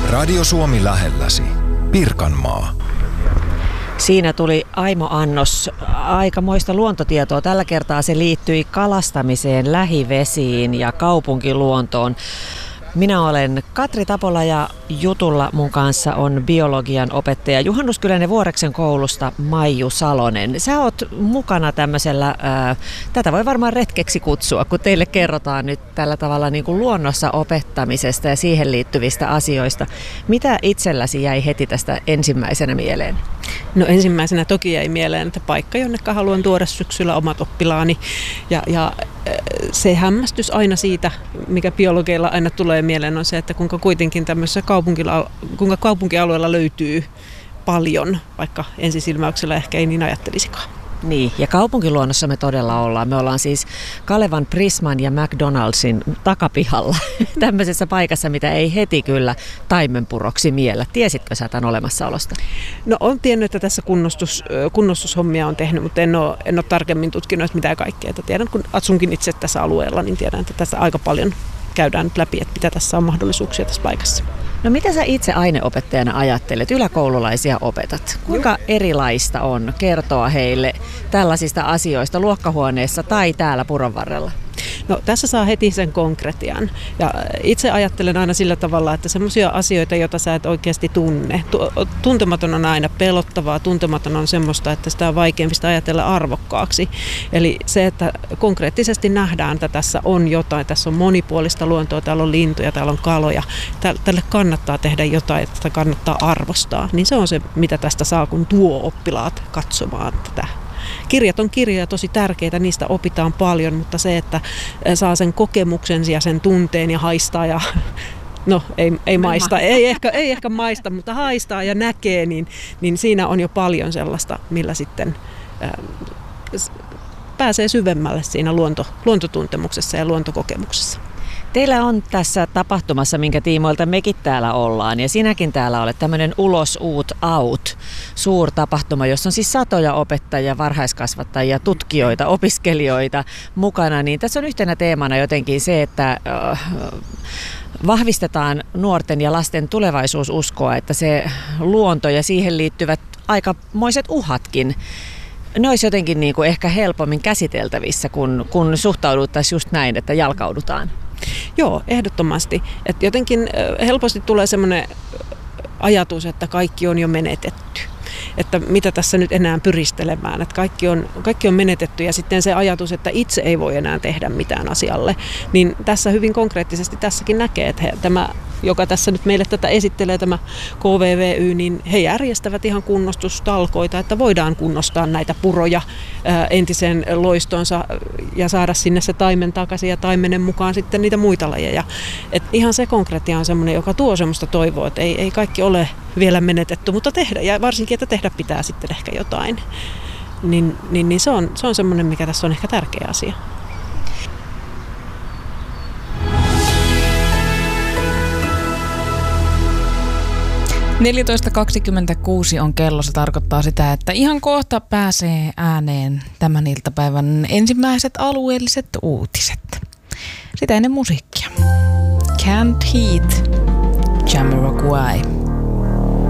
Radio Suomi lähelläsi. Pirkanmaa. Siinä tuli Aimo Annos aikamoista luontotietoa. Tällä kertaa se liittyi kalastamiseen, lähivesiin ja kaupunkiluontoon. Minä olen Katri Tapola ja jutulla mun kanssa on biologian opettaja Juhannuskyläinen Vuoreksen koulusta Maiju Salonen. Sä oot mukana tämmöisellä, tätä voi varmaan retkeksi kutsua, kun teille kerrotaan nyt tällä tavalla niin kuin luonnossa opettamisesta ja siihen liittyvistä asioista. Mitä itselläsi jäi heti tästä ensimmäisenä mieleen? No ensimmäisenä toki jäi mieleen, että paikka, jonneka haluan tuoda syksyllä omat oppilaani ja se hämmästys aina siitä, mikä biologeilla aina tulee mieleen, on se, että kuinka kuitenkin tämmöisessä kuinka kaupunkialueella löytyy paljon, vaikka ensisilmäyksellä ehkä ei niin ajattelisikaan. Niin, ja kaupunkiluonnossa me todella ollaan. Me ollaan siis Kalevan Prisman ja McDonald'sin takapihalla tämmöisessä paikassa, mitä ei heti kyllä taimenpuroksi miellä. Tiesitkö sä tämän olemassaolosta? No olen tiennyt, että tässä kunnostushommia on tehnyt, mutta en ole tarkemmin tutkinut, että mitä kaikkea. Tiedän, kun asunkin itse tässä alueella, niin tiedän, että tässä aika paljon käydään nyt läpi, että mitä tässä on mahdollisuuksia tässä paikassa. No mitä sä itse aineopettajana ajattelet? Yläkoululaisia opetat. Kuinka erilaista on kertoa heille tällaisista asioista luokkahuoneessa tai täällä puron varrella? No tässä saa heti sen konkretian. Ja itse ajattelen aina sillä tavalla, että semmoisia asioita, joita sä et oikeasti tunne. Tuntematon on aina pelottavaa, tuntematon on semmoista, että sitä on vaikeampi sitä ajatella arvokkaaksi. Eli se, että konkreettisesti nähdään, että tässä on jotain, tässä on monipuolista luontoa, täällä on lintuja, täällä on kaloja. Tälle kannattaa tehdä jotain, että tätä kannattaa arvostaa. Niin se on se, mitä tästä saa, kun tuo oppilaat katsomaan tätä. Kirjat on kirjoja tosi tärkeitä, niistä opitaan paljon, mutta se, että saa sen kokemuksen ja sen tunteen ja haistaa ja no ei maista, ei ehkä maista, mutta haistaa ja näkee, niin siinä on jo paljon sellaista, millä sitten pääsee syvemmälle siinä luontotuntemuksessa ja luontokokemuksessa. Teillä on tässä tapahtumassa, minkä tiimoilta mekin täällä ollaan, ja sinäkin täällä olet tämmöinen Ulos Uut Out suurtapahtuma, jossa on siis satoja opettajia, varhaiskasvattajia, tutkijoita, opiskelijoita mukana, niin tässä on yhtenä teemana jotenkin se, että vahvistetaan nuorten ja lasten tulevaisuususkoa, että se luonto ja siihen liittyvät aikamoiset uhatkin, ne olisi jotenkin niin kuin ehkä helpommin käsiteltävissä, kun suhtauduttaisiin just näin, että jalkaudutaan. Joo, ehdottomasti. Että jotenkin helposti tulee semmoinen ajatus, että kaikki on jo menetetty. Että mitä tässä nyt enää pyristelemään, että kaikki on menetetty ja sitten se ajatus, että itse ei voi enää tehdä mitään asialle, niin tässä hyvin konkreettisesti tässäkin näkee, että tämä, joka tässä nyt meille tätä esittelee, tämä KVVY, niin he järjestävät ihan kunnostustalkoita, että voidaan kunnostaa näitä puroja entiseen loistonsa ja saada sinne se taimen takaisin ja taimenen mukaan sitten niitä muita lajeja. Että ihan se konkreettia on semmoinen, joka tuo semmoista toivoa, että ei kaikki ole vielä menetetty, mutta tehdä, ja varsinkin, että tehdä pitää sitten ehkä jotain. Niin se on semmoinen, mikä tässä on ehkä tärkeä asia. – 14.26 on kello. Se tarkoittaa sitä, että ihan kohta pääsee ääneen tämän iltapäivän ensimmäiset alueelliset uutiset. Sitä ennen musiikkia. Can't Heat, Jamiroquai.